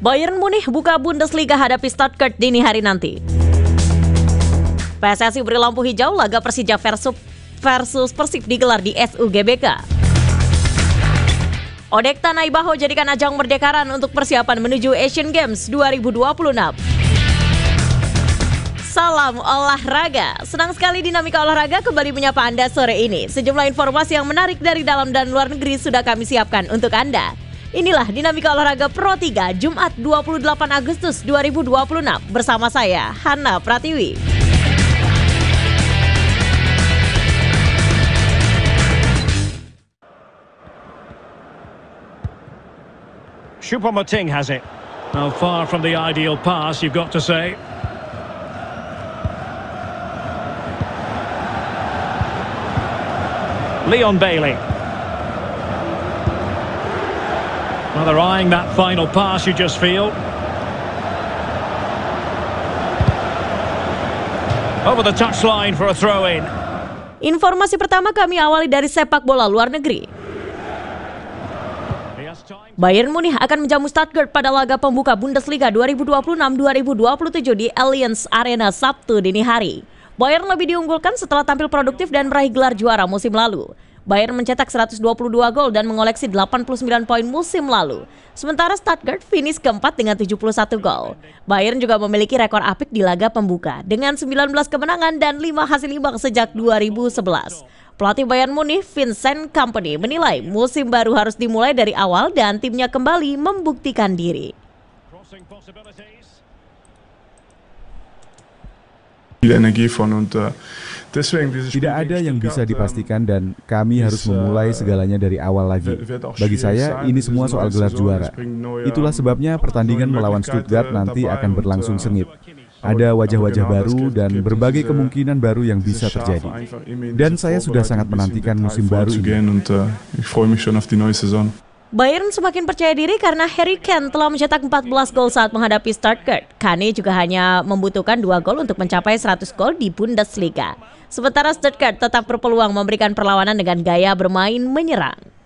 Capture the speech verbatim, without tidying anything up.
Bayern Munich buka Bundesliga hadapi Stuttgart dini hari nanti. P S S I beri lampu hijau laga Persija versus, versus Persib digelar di S U G B K. Odek Tanai Baho jadikan ajang merdekaran untuk persiapan menuju Asian Games dua ribu dua puluh enam. Salam olahraga. Senang sekali Dinamika Olahraga kembali menyapa Anda sore ini. Sejumlah informasi yang menarik dari dalam dan luar negeri sudah kami siapkan untuk Anda. Inilah Dinamika Olahraga Pro tiga Jumat dua puluh delapan Agustus dua ribu dua puluh enam bersama saya Hana Pratiwi. Choupo-Moting has it. Now far from the ideal pass, you've got to say. Leon Bailey. Well, they're eyeing that final pass, you just feel. Over the touchline for a throw-in. Informasi pertama kami awali dari sepak bola luar negeri. Bayern Munich akan menjamu Stuttgart pada laga pembuka Bundesliga dua ribu dua puluh enam dua ribu dua puluh tujuh di Allianz Arena Sabtu dini hari. Bayern lebih diunggulkan setelah tampil produktif dan meraih gelar juara musim lalu. Bayern mencetak seratus dua puluh dua gol dan mengoleksi delapan puluh sembilan poin musim lalu. Sementara Stuttgart finish keempat dengan tujuh puluh satu gol. Bayern juga memiliki rekor apik di laga pembuka dengan sembilan belas kemenangan dan lima hasil imbang sejak dua ribu sebelas. Pelatih Bayern Munich Vincent Kompany menilai musim baru harus dimulai dari awal dan timnya kembali membuktikan diri. Tidak ada yang bisa dipastikan dan kami harus memulai segalanya dari awal lagi. Bagi saya, ini semua soal gelar juara. Itulah sebabnya pertandingan melawan Stuttgart nanti akan berlangsung sengit. Ada wajah-wajah baru dan berbagai kemungkinan baru yang bisa terjadi. Dan saya sudah sangat menantikan musim baru ini. Bayern semakin percaya diri karena Harry Kane telah mencetak empat belas gol saat menghadapi Stuttgart. Kane juga hanya membutuhkan dua gol untuk mencapai seratus gol di Bundesliga. Sementara Stuttgart tetap berpeluang memberikan perlawanan dengan gaya bermain menyerang.